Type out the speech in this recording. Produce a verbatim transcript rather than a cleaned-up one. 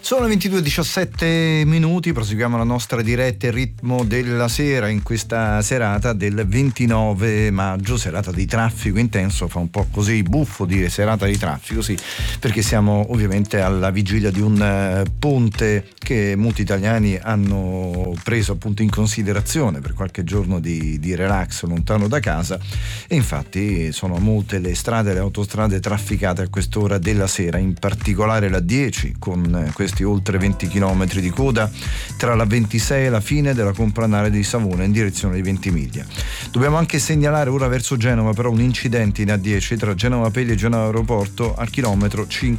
Sono ventidue e diciassette minuti, proseguiamo la nostra diretta, il ritmo della sera in questa serata del ventinove maggio, serata di traffico intenso. Fa un po' così buffo dire serata di traffico, sì, perché siamo ovviamente alla vigilia di un uh, ponte che molti italiani hanno preso appunto in considerazione per qualche giorno di, di relax lontano da casa, e infatti sono molte le strade e le autostrade trafficate a quest'ora della sera, in particolare la dieci con questi oltre venti chilometri di coda tra la ventisei e la fine della complanare di Savona in direzione di Ventimiglia. Dobbiamo anche segnalare ora verso Genova però un incidente in A dieci tra Genova Pegli e Genova Aeroporto al chilometro cinque